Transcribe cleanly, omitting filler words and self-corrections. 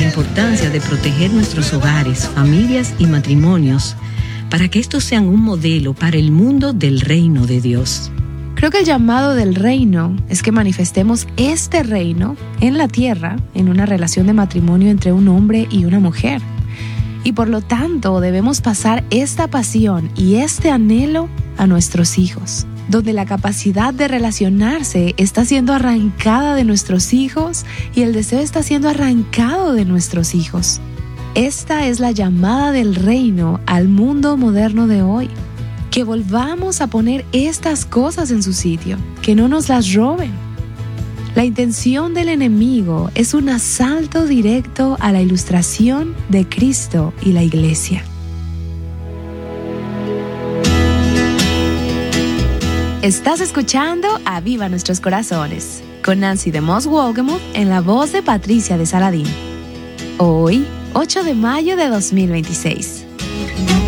importancia de proteger nuestros hogares, familias y matrimonios para que estos sean un modelo para el mundo del reino de Dios. Creo que el llamado del reino es que manifestemos este reino en la tierra, en una relación de matrimonio entre un hombre y una mujer. Y por lo tanto debemos pasar esta pasión y este anhelo a nuestros hijos, donde la capacidad de relacionarse está siendo arrancada de nuestros hijos y el deseo está siendo arrancado de nuestros hijos. Esta es la llamada del reino al mundo moderno de hoy. Que volvamos a poner estas cosas en su sitio, que no nos las roben. La intención del enemigo es un asalto directo a la ilustración de Cristo y la iglesia. Estás escuchando Aviva Nuestros Corazones, con Nancy de Moss Wolgemuth en la voz de Patricia de Saladín. Hoy, 8 de mayo de 2026.